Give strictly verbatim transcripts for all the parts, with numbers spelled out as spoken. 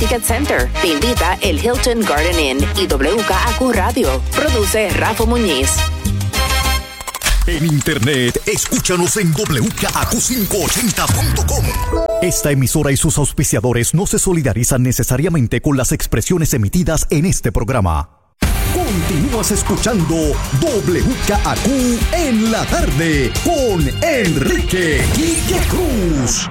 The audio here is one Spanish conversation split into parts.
Ticket Center. Te invita el Hilton Garden Inn y W K A Q Radio. Produce Rafa Muñiz. En internet, escúchanos en doble u k a q quinientos ochenta punto com. Esta emisora y sus auspiciadores no se solidarizan necesariamente con las expresiones emitidas en este programa. Continúas escuchando W K A Q en la tarde con Enrique Quique Cruz.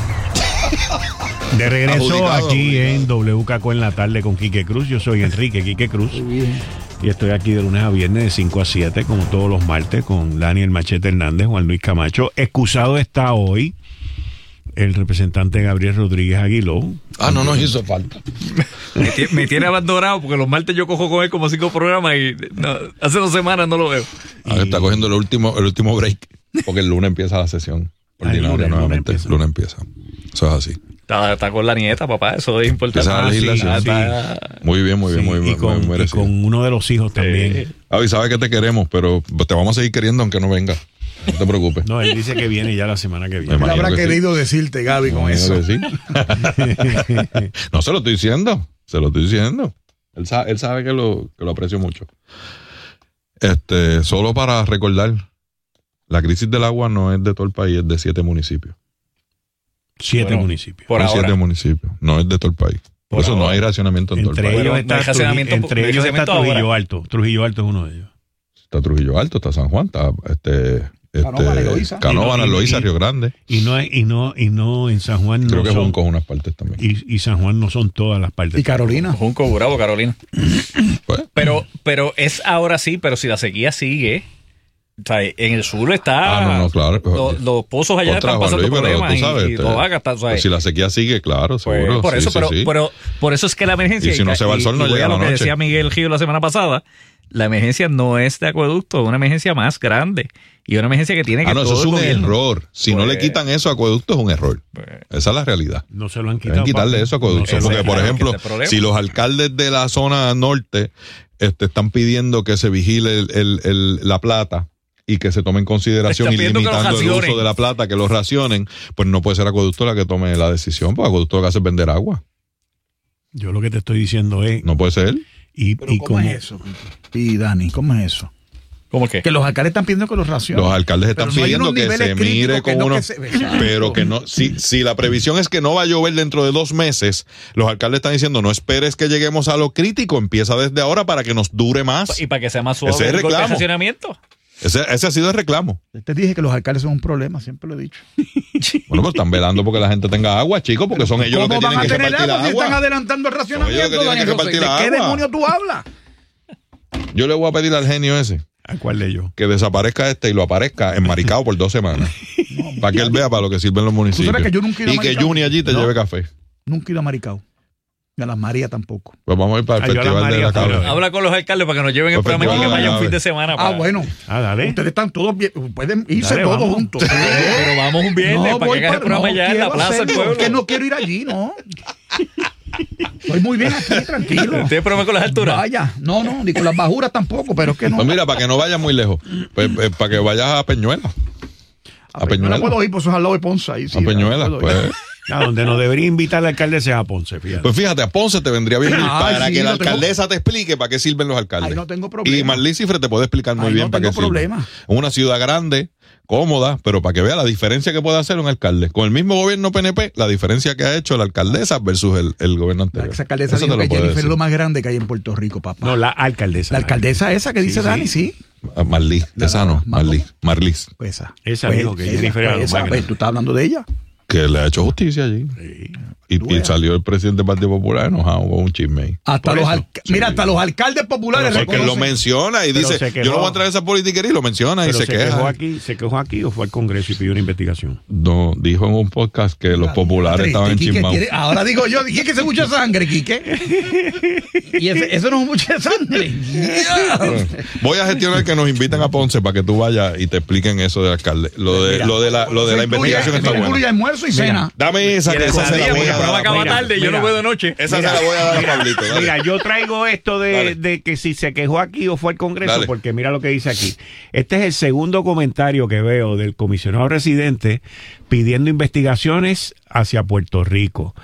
De regreso aquí en W K Q en la tarde con Quique Cruz. Yo soy Enrique Quique Cruz. Muy bien. Y estoy aquí de lunes a viernes de cinco a siete, como todos los martes, con Daniel Machete Hernández, Juan Luis Camacho. Excusado está hoy el representante Gabriel Rodríguez Aguiló. Ah, no nos hizo falta. Me, tiene, me tiene abandonado porque los martes yo cojo con él como cinco programas y no, hace dos semanas no lo veo. Ah, y... está cogiendo el último, el último break porque el lunes empieza la sesión ordinaria. Ah, lunes, nuevamente. El lunes empieza. Eso es así. Está, está con la nieta, papá, eso es importante. Ah, sí, sí. Muy bien, muy bien, sí, muy bien. Y con, muy y con uno de los hijos también. Eh, Gaby, sabes que te queremos, pero te vamos a seguir queriendo aunque no venga. No te preocupes. No, él dice que viene ya la semana que viene. Él habrá que querido sí. decirte, Gaby, con no, eso. Sí. No, se lo estoy diciendo. Se lo estoy diciendo. Él sabe, él sabe que, lo, que lo aprecio mucho. Este, solo para recordar, la crisis del agua no es de todo el país, es de siete municipios. Siete bueno, municipios. Por ahora. Siete municipios. No es de todo el país. Por, por eso ahora. No hay racionamiento en entre todo el país. Ellos está no Trujillo, entre ellos está Trujillo ahora. Alto. Trujillo Alto es uno de ellos. Está Trujillo Alto, está San Juan, está este, este Canóvana, Loíza, Río Grande. Y no, y no, y no en San Juan. Creo no que son, Junco es unas partes también. Y, y San Juan no son todas las partes. Y Carolina. Junco, Bravo, Carolina. Pues. Pero, pero es ahora sí, pero si la sequía sigue. O sea, en el sur está. Ah, no, no, claro. Los, los pozos allá otra, están pasando Luis, problemas. Tú sabes, y, y este, los vagas están, o sea, pues si la sequía sigue, claro, seguro. Pues, por eso, sí, pero, sí, sí. pero por eso es que la emergencia. Y si no se va el sol, no llega a la lo que noche. decía Miguel Gil la semana pasada. La emergencia no es de acueducto, es una emergencia más grande. Y una emergencia que tiene que. Ah, no, eso es un gobierno. error. Si pues, no le quitan eso a acueducto, es un error. Pues, Esa es la realidad. No se lo han quitado. Deben quitarle papi. eso a acueducto. No porque, por ejemplo, si los alcaldes de la zona norte este, están pidiendo que se vigile el, el, el, la plata y que se tome en consideración y limitando el uso de la plata, que los racionen, pues no puede ser acueducto la que tome la decisión, porque acueducto lo que hace es vender agua. Yo lo que te estoy diciendo es... No puede ser. Y, ¿Pero y cómo como, es eso? Y Dani, ¿cómo es eso? ¿Cómo qué? Que los alcaldes están pidiendo que los racionen. Los alcaldes están pero pidiendo no que se mire con no unos... Se... Pero que no... Si, si la previsión es que no va a llover dentro de dos meses, los alcaldes están diciendo, no esperes que lleguemos a lo crítico, empieza desde ahora para que nos dure más. Y para que sea más suave Ese el reclamo. racionamiento. Ese, ese ha sido el reclamo. Te dije que los alcaldes son un problema, siempre lo he dicho. Bueno, pues están velando porque la gente tenga agua, chicos, porque son ellos los que tienen que repartir la agua. Si están adelantando el racionamiento, Daniel José, ¿de qué demonio tú hablas? Yo le voy a pedir al genio ese. ¿A cuál de ellos? Que desaparezca este y lo aparezca enmaricado por dos semanas. No, para que él vea para lo que sirven los municipios. Que yo nunca he ido y que Juni allí te no, lleve café. Nunca he ido a Maricao. Ni a las Marías tampoco. Pues vamos a ir para el Ay, Festival María, de la Cabra. Habla con los alcaldes para que nos lleven el programa aquí que vaya un fin de semana. Para... Ah, bueno. Ah, dale. Ustedes están todos bien. Pueden irse dale, todos vamos. juntos. Pero vamos un viernes no, para que hagas el programa no, allá en la Plaza del Pueblo. Es que no quiero ir allí, ¿no? Estoy muy bien aquí, tranquilo. ¿Tienes problema con las alturas? Vaya, no, no, ni con las bajuras tampoco, pero es que no. Pues mira, para que no vayas muy lejos, pues, pues, para que vayas a Peñuela. A, a Peñuela. No puedo ir, pues eso es al lado de Ponce. Ahí, sí, a Peñuela, pues. A donde nos debería invitar el alcalde sea a Ponce, fíjate. Pues fíjate, a Ponce te vendría bien Ay, para sí, que la no tengo... alcaldesa te explique para qué sirven los alcaldes. Ay, no tengo problema. Y Marlí Cifre te puede explicar muy Ay, bien no para qué sirven. problema. Una ciudad grande, cómoda, pero para que vea la diferencia que puede hacer un alcalde. Con el mismo gobierno P N P, la diferencia que ha hecho la alcaldesa versus el, el gobierno anterior. Esa alcaldesa dijo que Jennifer es lo más grande que hay en Puerto Rico, papá. No, la alcaldesa. La alcaldesa esa que dice sí, Dani, sí. Marlí, esa no, Marlí, Marlí. Pues esa. Esa pues, dijo que esa, Jennifer era pues, lo más pues, tú estás hablando de ella. Que le ha hecho justicia allí. Sí. Y, y salió el presidente del Partido Popular enojado con un chisme ahí. Hasta los al... sí. Mira, hasta los alcaldes populares porque lo menciona y dice, yo no voy a traer esa politiquería y lo menciona y se, se queja. Quejó aquí, ¿Se quejó aquí o fue al Congreso y pidió una investigación? No, dijo en un podcast que los populares estaban enchismados. Ahora digo yo, dije que se mucha sangre, Quique. Y ese, eso no es mucha sangre. Bueno, voy a gestionar que nos inviten a Ponce para que tú vayas y te expliquen eso del alcalde. Lo de, Mira, lo de la, lo de la investigación está bueno. Incluye almuerzo y cena. Dame esa que esa se la voy a dar. Acaba tarde y yo no puedo de noche. Esa mira, se la voy a dar a Pablito. Dale. Mira, yo traigo esto de, de que si se quejó aquí o fue al Congreso, dale. Porque mira lo que dice aquí. Este es el segundo comentario que veo del comisionado residente pidiendo investigaciones hacia Puerto Rico.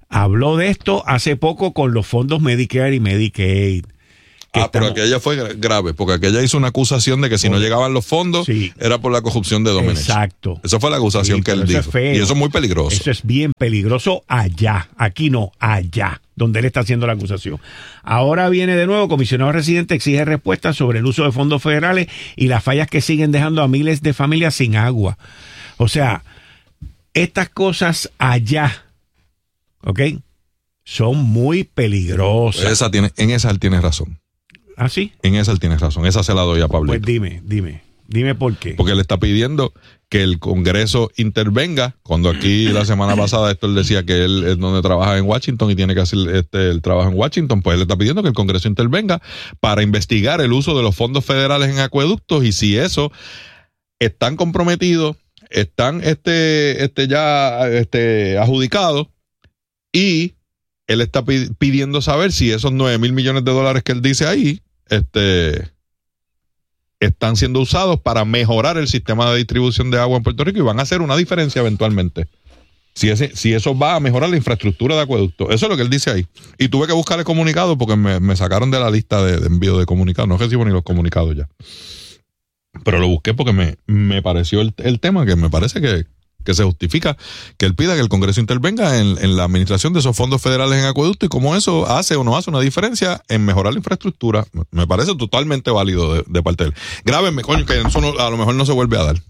habló de esto hace poco con los fondos Medicare y Medicaid. Ah, estamos... pero aquella fue grave, porque aquella hizo una acusación de que si no llegaban los fondos, sí, era por la corrupción de Domenech. Exacto. Esa fue la acusación sí, que él dijo. Y eso es muy peligroso. Eso es bien peligroso allá. Aquí no, allá, donde él está haciendo la acusación. Ahora viene de nuevo, comisionado residente exige respuestas sobre el uso de fondos federales y las fallas que siguen dejando a miles de familias sin agua. O sea, estas cosas allá, ¿ok?, son muy peligrosas. Esa tiene, en esa él tiene razón. ¿Ah, sí? En esa él tiene razón. Esa se la doy a Pablito. Pues dime, dime. Dime por qué. Porque él está pidiendo que el Congreso intervenga. Cuando aquí la semana pasada Héctor decía que él es donde trabaja en Washington y tiene que hacer este, el trabajo en Washington, pues él está pidiendo que el Congreso intervenga para investigar el uso de los fondos federales en acueductos y si eso están comprometidos, están este, este ya este, adjudicados y él está pidiendo saber si esos nueve mil millones de dólares que él dice ahí este, están siendo usados para mejorar el sistema de distribución de agua en Puerto Rico y van a hacer una diferencia eventualmente. Si, ese, si eso va a mejorar la infraestructura de acueducto. Eso es lo que él dice ahí. Y tuve que buscar el comunicado porque me, me sacaron de la lista de, de envío de comunicados. No recibo ni los comunicados ya. Pero lo busqué porque me, me pareció el, el tema que me parece que que se justifica que él pida que el Congreso intervenga en, en la administración de esos fondos federales en acueducto y cómo eso hace o no hace una diferencia en mejorar la infraestructura. Me parece totalmente válido de, de parte de él. Grábenme, coño, que eso no, a lo mejor no se vuelve a dar.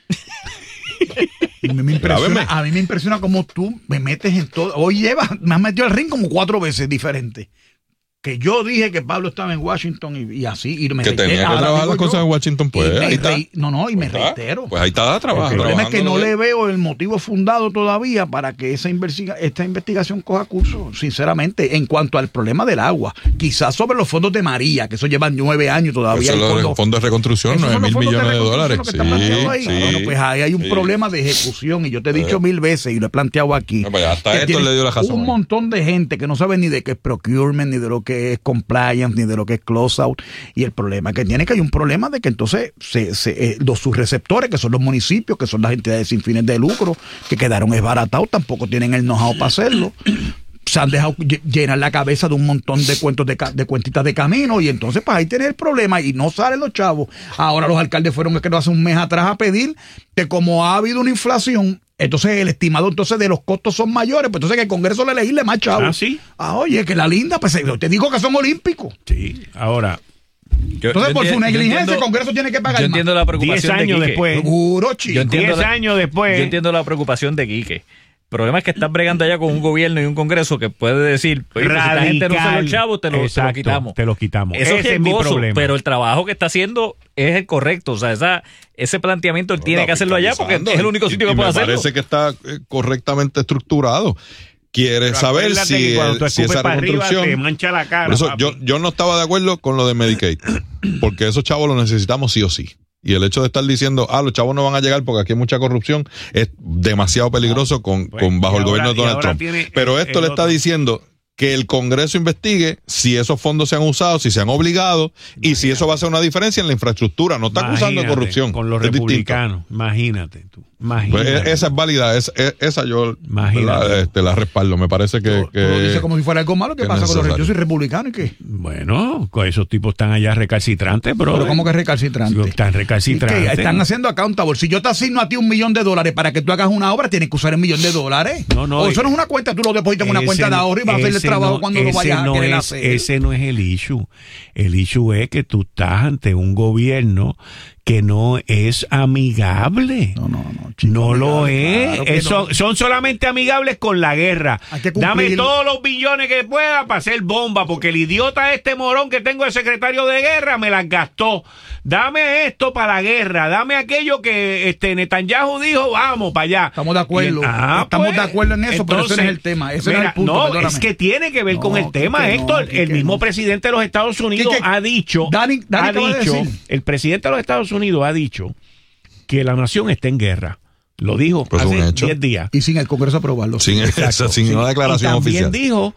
Me, me impresiona, a mí me impresiona cómo tú me metes en todo. Hoy llevas, me has metido al ring como cuatro veces diferente. Que yo dije que Pablo estaba en Washington y, y así. Y me que reitero, tenía que trabajar las cosas en Washington, pues. Ahí está. Re, no, no, y me pues reitero. Pues ahí está trabajando. El problema es que no le veo el motivo fundado todavía para que esa investiga, esta investigación coja curso, sinceramente, en cuanto al problema del agua. Quizás sobre los fondos de María, que eso llevan nueve años todavía. Eso es los fondos de reconstrucción, nueve mil millones de dólares. Sí, sí, bueno, pues ahí hay un sí. problema de ejecución y yo te he dicho sí. mil veces y lo he planteado aquí. No, pues hasta esto le dio la razón. Un montón de gente que no sabe ni de qué es procurement, ni de lo que es compliance, ni de lo que es close out, y el problema que tiene que hay un problema de que entonces se, se, eh, los subreceptores, que son los municipios, que son las entidades sin fines de lucro, que quedaron esbaratados, tampoco tienen el know-how para hacerlo, se han dejado llenar la cabeza de un montón de cuentos de, de cuentitas de camino, y entonces pues ahí tiene el problema y no salen los chavos. Ahora los alcaldes fueron es que no hace un mes atrás a pedir que como ha habido una inflación, entonces el estimado entonces de los costos son mayores, pues entonces que el Congreso le legisle más chavos. Ah, sí. Ah, oye, que la linda, pues te digo que son olímpicos. Sí, ahora. Yo, entonces, yo por su negligencia, entiendo, el Congreso tiene que pagar. Yo entiendo más. la preocupación Diez años de Quique. después. Seguro, chico. Yo entiendo Diez la, años después. Yo entiendo la preocupación de Quique. El problema es que estás bregando allá con un gobierno y un Congreso que puede decir, pues, si la gente no usa los chavos, te, lo, Exacto, te lo quitamos. Te lo quitamos. Eso Ese es, es mi gozo, problema. Pero el trabajo que está haciendo es el correcto. O sea, esa, ese planteamiento él tiene que hacerlo allá porque es el único sitio y, que y puede me hacerlo. Parece que está eh, correctamente estructurado. Quiere pero saber si, el, si esa reconstrucción. Arriba, te mancha la cara, por eso yo, yo no estaba de acuerdo con lo de Medicaid, porque esos chavos los necesitamos sí o sí. Y el hecho de estar diciendo, ah, los chavos no van a llegar porque aquí hay mucha corrupción, es demasiado peligroso no, con, pues, con bajo el ahora, gobierno de Donald Trump. Pero esto le está otro. diciendo que el Congreso investigue si esos fondos se han usado, si se han obligado, imagínate. Y si eso va a hacer una diferencia en la infraestructura. No está imagínate, acusando de corrupción. Con los republicanos, distinto. imagínate tú. Imagínate. Pues esa es válida, esa, esa yo la, este, la respaldo. Me parece que. Tú, que tú lo dices como si fuera algo malo. ¿Qué pasa con los republicanos? Yo soy republicano y qué. Bueno, esos tipos están allá recalcitrantes, bro. Pero ¿cómo que recalcitrantes? Están recalcitrantes. Están haciendo accountable. Si yo te asigno a ti un millón de dólares para que tú hagas una obra, tienes que usar el millón de dólares. No, no. O eso no es una cuenta, tú lo depositas en una cuenta de ahorro y vas a hacer el trabajo no, cuando lo vayas no a querer es, hacer. Ese no es el issue. El issue es que tú estás ante un gobierno que no es amigable. No, no, no. Chico, no lo es. Claro Eso, no. Son solamente amigables con la guerra. Dame todos los billones que pueda para hacer bomba, porque el idiota este morón que tengo de secretario de guerra me las gastó. Dame esto para la guerra. Dame aquello que este Netanyahu dijo, vamos para allá. Estamos de acuerdo. Y, ah, Estamos pues, de acuerdo en eso, entonces, pero ese no es el tema. Ese mira, no es el punto. No, perdóname. es que tiene que ver no, con el tema, Quique, Héctor. No, Quique, el mismo no. presidente de los Estados Unidos Quique, ha dicho, Dani, Dani ha dicho, el presidente de los Estados Unidos ha dicho que la nación está en guerra. Lo dijo pues hace diez días. Y sin el Congreso aprobarlo. Sin, esa, sin sí. una declaración y también oficial. dijo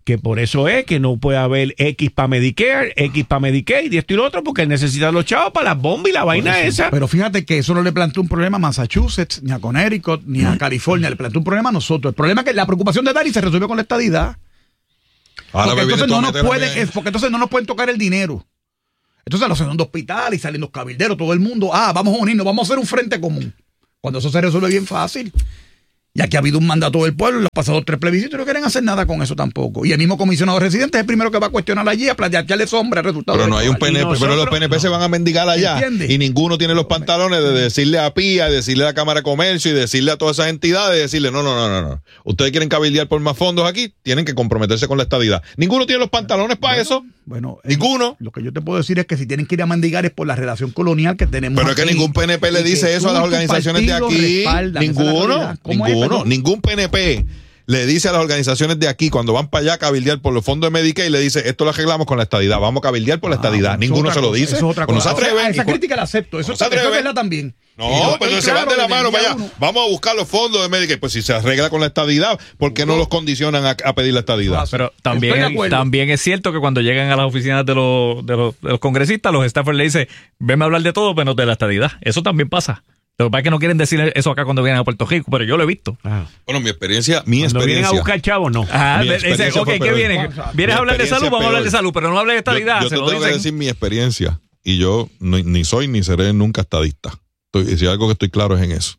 que por eso es que no puede haber X para Medicare, X para Medicaid y esto y lo otro, porque él necesita los chavos para las bombas y la vaina esa. Pero fíjate que eso no le planteó un problema a Massachusetts, ni a Connecticut, ni a California, le planteó un problema a nosotros. El problema es que la preocupación de Dari se resolvió con la estadidad. Ahora porque, entonces no nos pueden, también. porque entonces no nos pueden tocar el dinero. Entonces los segundo hospital y salen los cabilderos, todo el mundo, ah, vamos a unirnos, vamos a hacer un frente común. Cuando eso se resuelve bien fácil. Ya que ha habido un mandato del pueblo, los pasados tres plebiscitos no quieren hacer nada con eso tampoco. Y el mismo comisionado residente es el primero que va a cuestionar allí, a plantearle sombra al resultado. Pero no hay un P N P, nosotros, pero los P N P no. se van a mendigar allá. ¿Entiendes? Y ninguno tiene los pantalones de decirle a P I A, de decirle a la Cámara de Comercio y decirle a todas esas entidades, decirle, no, no, no, no, no. Ustedes quieren cabildear por más fondos aquí, tienen que comprometerse con la estadidad. Ninguno tiene los pantalones para bueno, eso. Bueno, ninguno. Eh, lo que yo te puedo decir es que si tienen que ir a mendigar es por la relación colonial que tenemos. Pero es que ningún P N P le dice eso a las organizaciones de aquí. Ninguno, ninguno, ningún P N P le dice a las organizaciones de aquí cuando van para allá a cabildear por los fondos de Medicaid y le dice, esto lo arreglamos con la estadidad, vamos a cabildear por la estadidad. Ah, ninguno se lo dice. Eso es otra cosa. No se atreven. Esa crítica la acepto. Eso, no se eso es verdad también. No, yo, pero se van de la mano para allá. Uno. Vamos a buscar los fondos de Medicaid. Pues si se arregla con la estadidad, ¿por qué no, no los condicionan a, a pedir la estadidad? Pero también, también es cierto que cuando llegan a las oficinas de los, de los, de los congresistas, los staffers le dicen, venme a hablar de todo, menos de la estadidad. Eso también pasa. Lo que pasa es que no quieren decir eso acá cuando vienen a Puerto Rico, pero yo lo he visto. Ah. Bueno, mi experiencia, mi cuando experiencia. vienen a buscar chavos, no. Ajá, dice, ok, ¿qué vienen? ¿Vienes a hablar de salud? Vamos a hablar de salud, pero no hables de estadidad. Yo, yo se te lo tengo dicen. que decir mi experiencia, y yo ni, ni soy ni seré nunca estadista. Estoy, si algo que estoy claro es en eso.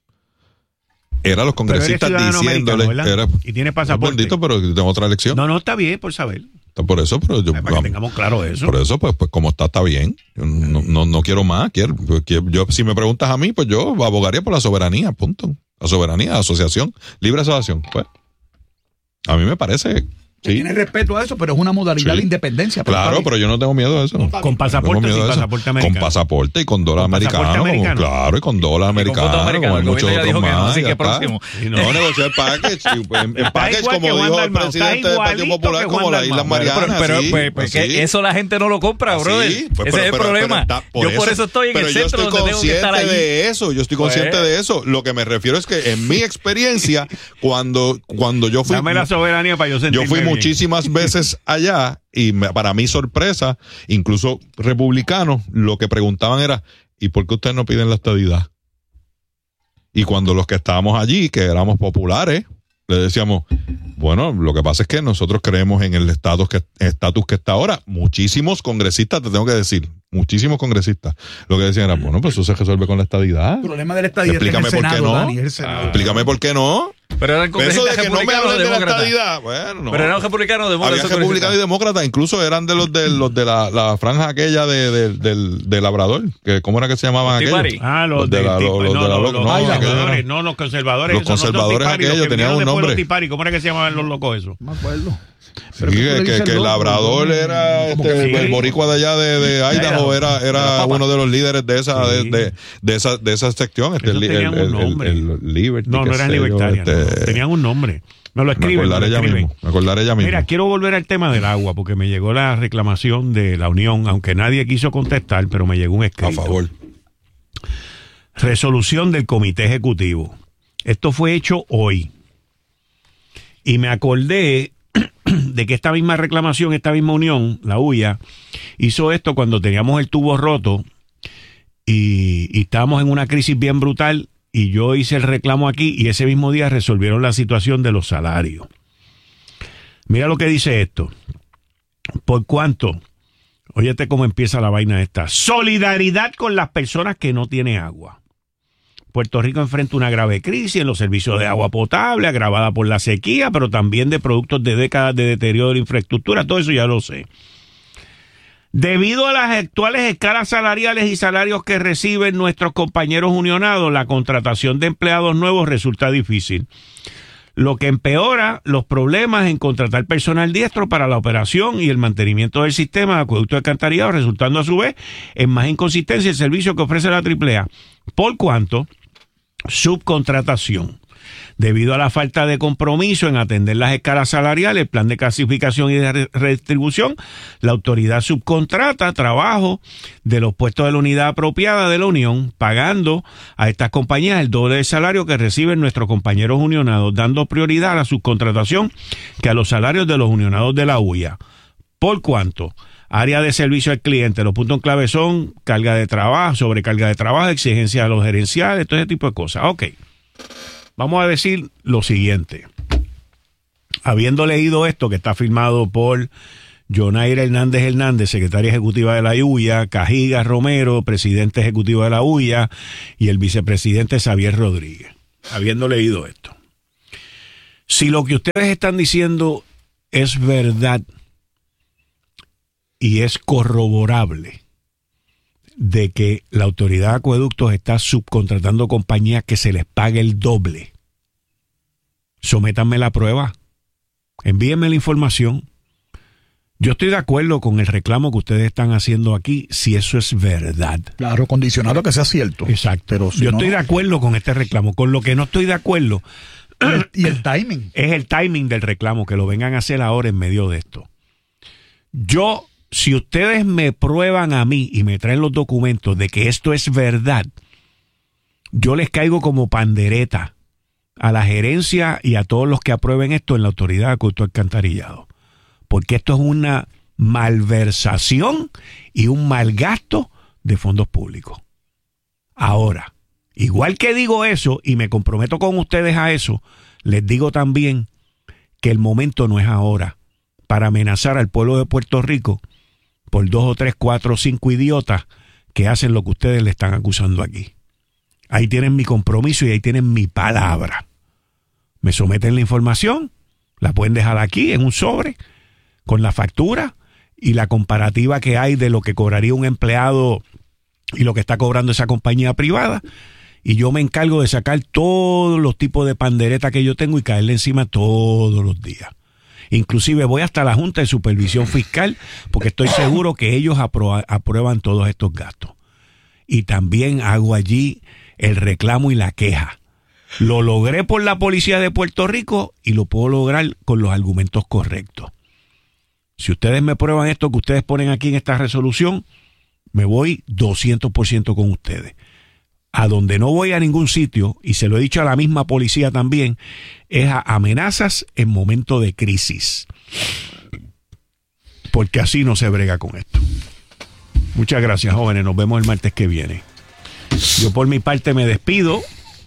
Era los congresistas diciéndole. Era, y tiene pasaporte. Bendito, pero tengo otra elección. No, no, está bien, por saber. Por eso, pero yo, para que vamos, tengamos claro eso. Por eso, pues, pues como está, está bien. Yo no, no, no quiero más. Quiero, yo, si me preguntas a mí, pues yo abogaría por la soberanía, punto. La soberanía, la asociación, libre asociación. Pues, a mí me parece. Sí. Tiene respeto a eso, pero es una modalidad sí. de independencia. Claro, pero yo no tengo miedo de eso. No, con pasaporte, sí, pasaporte americano. Con pasaporte y con dólar americano. americano. Claro, y con dólar americano. americano. Como hay muchos otros más. Así que próximo. No, no negociar package. El package, como dijo el presidente del Partido Popular, como las Islas Marianas. Pero, pero, pues, que eso la gente no lo compra, brother. Ese es el problema. Yo por eso estoy en el centro donde tengo que estar ahí. Yo estoy consciente de eso. Yo estoy consciente de eso. Lo que me refiero es que en mi experiencia, cuando yo fui. Dame la soberanía para yo sentirme Yo fui muchísimas veces allá y me, para mi sorpresa, incluso republicanos, lo que preguntaban era, ¿y por qué ustedes no piden la estadidad? Y cuando los que estábamos allí, que éramos populares, le decíamos, bueno, lo que pasa es que nosotros creemos en el estatus que, estatus que está ahora. Muchísimos congresistas, te tengo que decir, muchísimos congresistas, lo que decían era, bueno, pues eso se resuelve con la estadidad. El problema de la estadidad Explícame es el por Senado, qué no. Dani, el Senado. Explícame por qué no. Pero eran eso de que no me hablen de la estadidad, bueno, no. Pero eran republicanos, demócratas. Había republicanos y demócratas, incluso eran de los de los de la, la franja aquella de, de, del, del Labrador, que cómo era que se llamaban aquellos. Ah, los, los de la, los, los no, de la, los, los, no, aquellos, no, los conservadores. Los conservadores aquellos tenían un nombre. Tipari, ¿cómo era que se llamaban los locos esos? No me acuerdo. Pero sí, que, que, que el Labrador era este, sí. el boricua de allá de, de Idaho, era, era uno de los líderes de esa, sí. de, de, de esa, de esa sección. Este, el, el, el, el, el Liberty, no, no eran libertarios, este, no. Tenían un nombre. Me lo escriben. Me acordaré ella mismo. Me acordaré ella mismo. Mira, quiero volver al tema del agua, porque me llegó la reclamación de la Unión, aunque nadie quiso contestar, pero me llegó un escrito. A favor. Resolución del Comité Ejecutivo. Esto fue hecho hoy. Y me acordé de que esta misma reclamación, esta misma unión, la U I A, hizo esto cuando teníamos el tubo roto y, y estábamos en una crisis bien brutal y yo hice el reclamo aquí y ese mismo día resolvieron la situación de los salarios. Mira lo que dice esto. Por cuanto, óyete cómo empieza la vaina esta. Solidaridad con las personas que no tienen agua. Puerto Rico enfrenta una grave crisis en los servicios de agua potable, agravada por la sequía, pero también de productos de décadas de deterioro de infraestructura. Todo eso ya lo sé. Debido a las actuales escalas salariales y salarios que reciben nuestros compañeros unionados, la contratación de empleados nuevos resulta difícil, lo que empeora los problemas en contratar personal diestro para la operación y el mantenimiento del sistema de acueducto de alcantarillado, resultando a su vez en más inconsistencia el servicio que ofrece la triple A. Por cuanto, subcontratación. Debido a la falta de compromiso en atender las escalas salariales, el plan de clasificación y de redistribución, la autoridad subcontrata trabajo de los puestos de la unidad apropiada de la Unión, pagando a estas compañías el doble del salario que reciben nuestros compañeros unionados, dando prioridad a la subcontratación que a los salarios de los unionados de la U I A. ¿Por cuánto? Área de servicio al cliente, los puntos en clave son carga de trabajo, sobrecarga de trabajo, exigencia de los gerenciales, todo ese tipo de cosas. Ok. Vamos a decir lo siguiente. Habiendo leído esto, que está firmado por Yonaira Hernández Hernández, secretaria ejecutiva de la U I A, Cajiga Romero, presidente ejecutivo de la U I A, y el vicepresidente Xavier Rodríguez. Habiendo leído esto. Si lo que ustedes están diciendo es verdad y es corroborable de que la autoridad de acueductos está subcontratando compañías que se les pague el doble, sométanme la prueba, envíenme la información. Yo estoy de acuerdo con el reclamo que ustedes están haciendo aquí, si eso es verdad. Claro, condicionado a que sea cierto. Exacto. Pero si Yo no... estoy de acuerdo con este reclamo. Con lo que no estoy de acuerdo y el, y el timing. Es el timing del reclamo, que lo vengan a hacer ahora en medio de esto. Yo... Si ustedes me prueban a mí y me traen los documentos de que esto es verdad, yo les caigo como pandereta a la gerencia y a todos los que aprueben esto en la Autoridad de Acueducto Alcantarillado. Porque esto es una malversación y un malgasto de fondos públicos. Ahora, igual que digo eso y me comprometo con ustedes a eso, les digo también que el momento no es ahora para amenazar al pueblo de Puerto Rico por dos o tres, cuatro o cinco idiotas que hacen lo que ustedes le están acusando aquí. Ahí tienen mi compromiso y ahí tienen mi palabra. Me someten la información, la pueden dejar aquí en un sobre, con la factura y la comparativa que hay de lo que cobraría un empleado y lo que está cobrando esa compañía privada, y yo me encargo de sacar todos los tipos de pandereta que yo tengo y caerle encima todos los días. Inclusive voy hasta la Junta de Supervisión Fiscal porque estoy seguro que ellos aprueban, aprueban todos estos gastos. Y también hago allí el reclamo y la queja. Lo logré por la Policía de Puerto Rico y lo puedo lograr con los argumentos correctos. Si ustedes me prueban esto que ustedes ponen aquí en esta resolución, me voy doscientos por ciento con ustedes. A donde no voy a ningún sitio, y se lo he dicho a la misma policía también, es a amenazas en momento de crisis. Porque así no se brega con esto. Muchas gracias, jóvenes. Nos vemos el martes que viene. Yo por mi parte me despido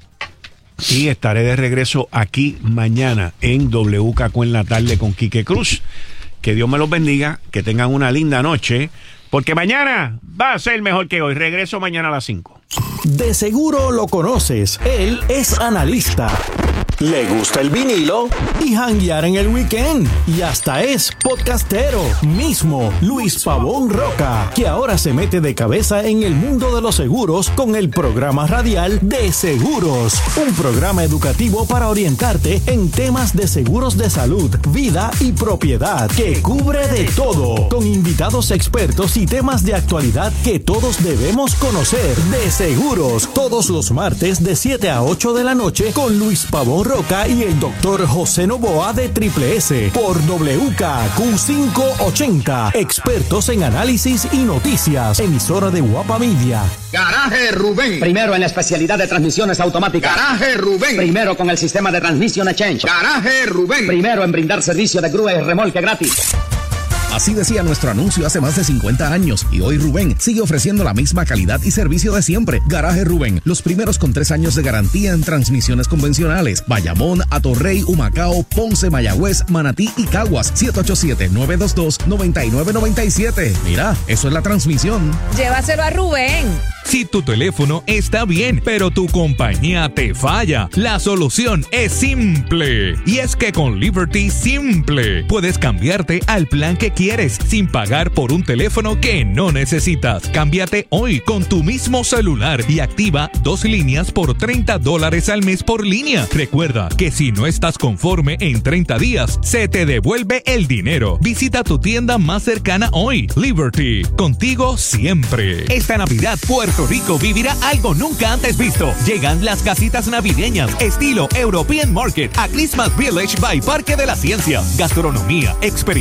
y estaré de regreso aquí mañana en W K Q en la tarde con Quique Cruz. Que Dios me los bendiga, que tengan una linda noche, porque mañana va a ser mejor que hoy. Regreso mañana a las cinco. De seguro lo conoces. Él es analista. Le gusta el vinilo y janguear en el weekend. Y hasta es podcastero. Mismo Luis Pavón Roca, que ahora se mete de cabeza en el mundo de los seguros con el programa radial De Seguros. Un programa educativo para orientarte en temas de seguros de salud, vida y propiedad, que cubre de todo. Con invitados expertos y temas de actualidad que todos debemos conocer. De Seguros, todos los martes de siete a ocho de la noche con Luis Pavón Roca y el doctor José Novoa de Triple S por W K Q quinientos ochenta. Expertos en análisis y noticias. Emisora de Guapa Media. Garaje Rubén. Primero en la especialidad de transmisiones automáticas. Garaje Rubén. Primero con el sistema de Transmission Exchange. Garaje Rubén. Primero en brindar servicio de grúa y remolque gratis. Así decía nuestro anuncio hace más de cincuenta años y hoy Rubén sigue ofreciendo la misma calidad y servicio de siempre. Garaje Rubén, los primeros con tres años de garantía en transmisiones convencionales. Bayamón, Atorrey, Humacao, Ponce, Mayagüez, Manatí y Caguas. siete ocho siete, nueve dos dos, nueve nueve nueve siete. Mira, eso es la transmisión. Llévaselo a Rubén. Si tu teléfono está bien, pero tu compañía te falla, la solución es simple. Y es que con Liberty Simple puedes cambiarte al plan que quieres sin pagar por un teléfono que no necesitas. Cámbiate hoy con tu mismo celular y activa dos líneas por treinta dólares al mes por línea. Recuerda que si no estás conforme en treinta días, se te devuelve el dinero. Visita tu tienda más cercana hoy. Liberty, contigo siempre. Esta Navidad, Puerto Puerto Rico vivirá algo nunca antes visto. Llegan las casitas navideñas, estilo European Market, a Christmas Village by Parque de la Ciencia. Gastronomía, experiencia